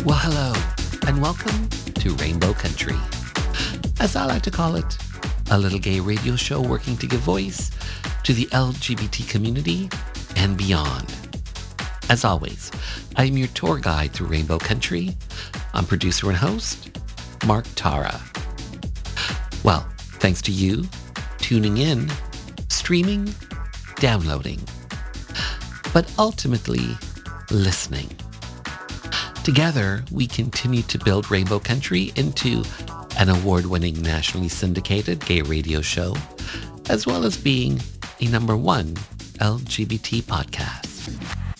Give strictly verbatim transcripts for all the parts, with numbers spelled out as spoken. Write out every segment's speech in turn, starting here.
Well, hello, and welcome to Rainbow Country. As I like to call it, a little gay radio show working to give voice to the L G B T community and beyond. As always, I am your tour guide through Rainbow Country. I'm producer and host, Mark Tara. Well, thanks to you tuning in, streaming, downloading, but ultimately listening. Together, we continue to build Rainbow Country into an award-winning nationally syndicated gay radio show, as well as being a number one L G B T podcast.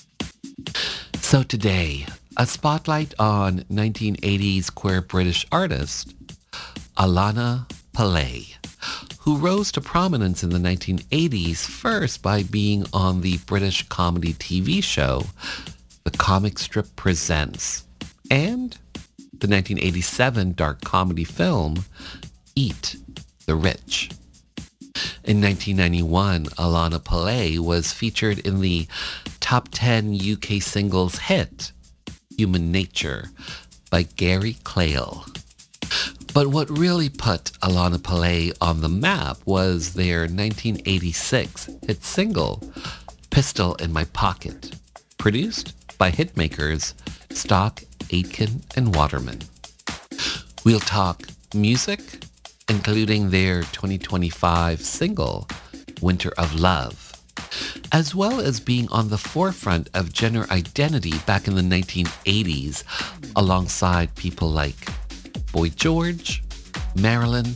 So today, a spotlight on nineteen eighties queer British artist Alana Pillay, who rose to prominence in the nineteen eighties first by being on the British comedy T V show The Comic Strip Presents, and the nineteen eighty-seven dark comedy film Eat the Rich. In nineteen ninety-one, Alana Pillay was featured in the top ten U K singles hit Human Nature by Gary Clayle. But what really put Alana Pillay on the map was their nineteen eighty-six hit single Pistol in My Pocket, produced by hitmakers Stock, Aitken, and Waterman. We'll talk music, including their twenty twenty-five single, Winter of Love, as well as being on the forefront of gender identity back in the nineteen eighties, alongside people like Boy George, Marilyn,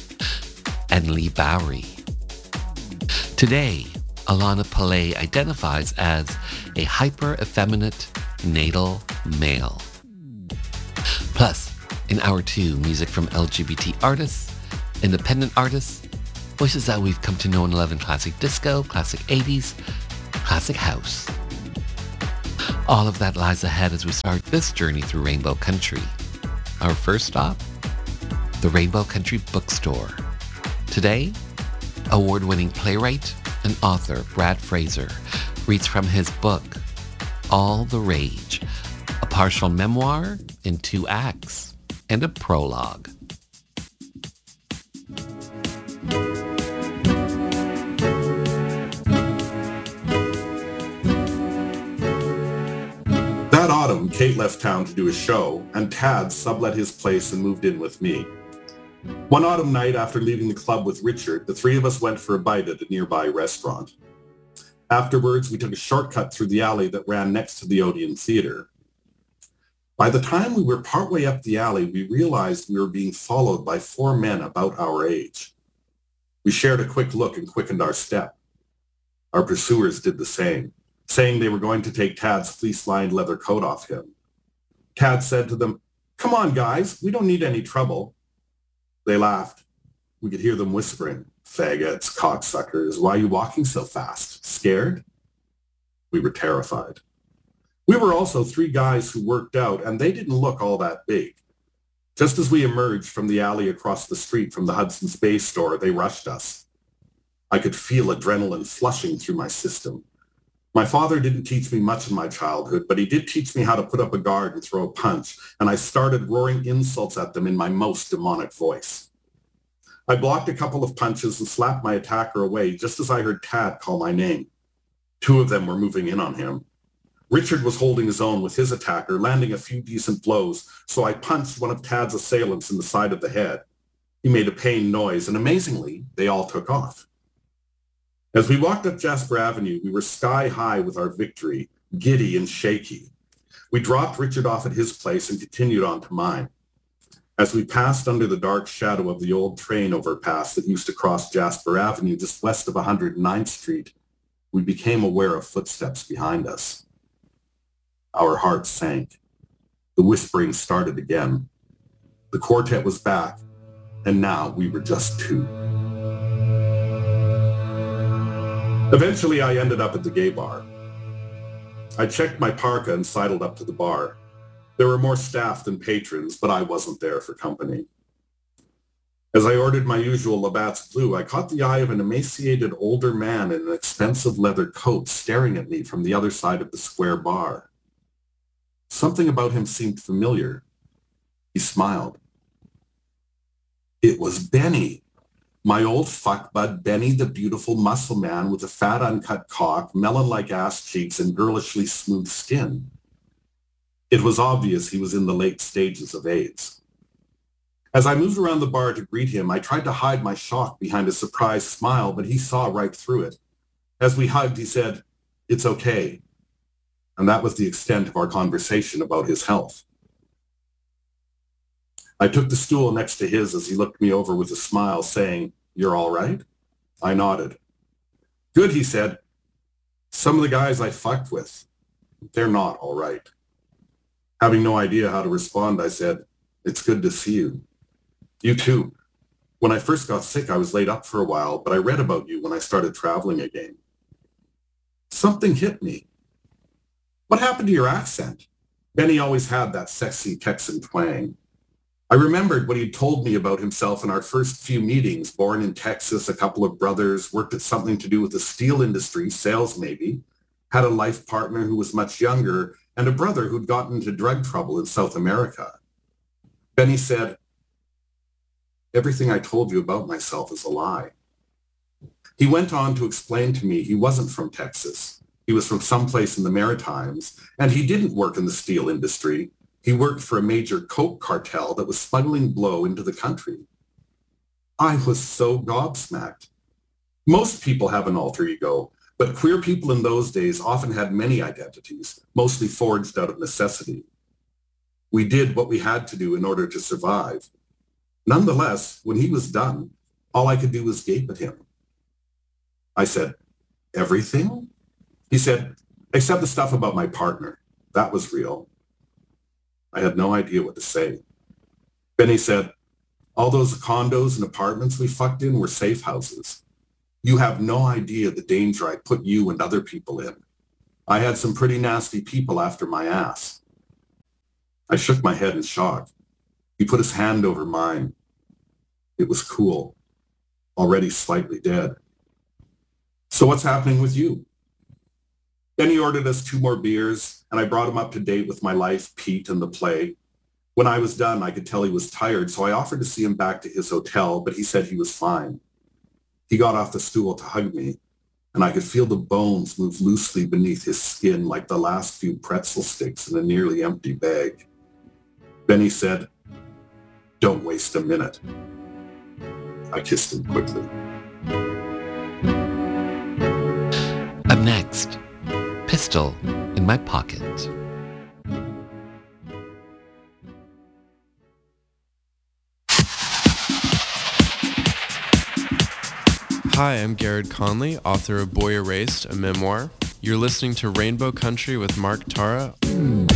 and Lee Bowery. Today, Alana Pillay identifies as a hyper-effeminate natal male. Plus, in hour two, music from L G B T artists, independent artists, voices that we've come to know and love in classic disco, classic eighties, classic house. All of that lies ahead as we start this journey through Rainbow Country. Our first stop, the Rainbow Country Bookstore. Today, award-winning playwright and author Brad Fraser reads from his book, All the Rage, a partial memoir in two acts and a prologue. That autumn, Kate left town to do a show, and Tad sublet his place and moved in with me. One autumn night after leaving the club with Richard, the three of us went for a bite at a nearby restaurant. Afterwards, we took a shortcut through the alley that ran next to the Odeon Theatre. By the time we were partway up the alley, we realized we were being followed by four men about our age. We shared a quick look and quickened our step. Our pursuers did the same, saying they were going to take Tad's fleece-lined leather coat off him. Tad said to them, "Come on, guys, we don't need any trouble." They laughed. We could hear them whispering, "Faggots, cocksuckers, why are you walking so fast? Scared?" We were terrified. We were also three guys who worked out, and they didn't look all that big. Just as we emerged from the alley across the street from the Hudson's Bay store, they rushed us. I could feel adrenaline flushing through my system. My father didn't teach me much in my childhood, but he did teach me how to put up a guard and throw a punch, and I started roaring insults at them in my most demonic voice. I blocked a couple of punches and slapped my attacker away just as I heard Tad call my name. Two of them were moving in on him. Richard was holding his own with his attacker, landing a few decent blows, so I punched one of Tad's assailants in the side of the head. He made a pained noise, and amazingly, they all took off. As we walked up Jasper Avenue, we were sky high with our victory, giddy and shaky. We dropped Richard off at his place and continued on to mine. As we passed under the dark shadow of the old train overpass that used to cross Jasper Avenue just west of one hundred ninth Street, we became aware of footsteps behind us. Our hearts sank. The whispering started again. The quartet was back, and now we were just two. Eventually, I ended up at the gay bar. I checked my parka and sidled up to the bar. There were more staff than patrons, but I wasn't there for company. As I ordered my usual Labatt's Blue, I caught the eye of an emaciated older man in an expensive leather coat staring at me from the other side of the square bar. Something about him seemed familiar. He smiled. It was Benny. My old fuckbud Benny, the beautiful muscle man with a fat uncut cock, melon-like ass cheeks, and girlishly smooth skin. It was obvious he was in the late stages of AIDS. As I moved around the bar to greet him, I tried to hide my shock behind a surprised smile, but he saw right through it. As we hugged, he said, "It's okay." And that was the extent of our conversation about his health. I took the stool next to his as he looked me over with a smile, saying, "You're all right?" I nodded. "Good," he said. "Some of the guys I fucked with, they're not all right." Having no idea how to respond, I said, "It's good to see you." "You too. When I first got sick, I was laid up for a while, but I read about you when I started traveling again." Something hit me. "What happened to your accent?" Benny always had that sexy Texan twang. I remembered what he'd told me about himself in our first few meetings, born in Texas, a couple of brothers, worked at something to do with the steel industry, sales maybe, had a life partner who was much younger, and a brother who'd gotten into drug trouble in South America. Benny said, "Everything I told you about myself is a lie." He went on to explain to me he wasn't from Texas. He was from someplace in the Maritimes, and he didn't work in the steel industry. He worked for a major coke cartel that was smuggling blow into the country. I was so gobsmacked. Most people have an alter ego, but queer people in those days often had many identities, mostly forged out of necessity. We did what we had to do in order to survive. Nonetheless, when he was done, all I could do was gape at him. I said, "Everything?" He said, "Except the stuff about my partner. That was real." I had no idea what to say. Benny said, "All those condos and apartments we fucked in were safe houses. You have no idea the danger I put you and other people in. I had some pretty nasty people after my ass." I shook my head in shock. He put his hand over mine. It was cool, already slightly dead. "So what's happening with you?" Benny ordered us two more beers, and I brought him up to date with my life, Pete, and the play. When I was done, I could tell he was tired, so I offered to see him back to his hotel, but he said he was fine. He got off the stool to hug me, and I could feel the bones move loosely beneath his skin like the last few pretzel sticks in a nearly empty bag. Benny said, "Don't waste a minute." I kissed him quickly. Up next, Pistol in My Pocket. Hi, I'm Garrett Conley, author of Boy Erased, a memoir. You're listening to Rainbow Country with Mark Tara.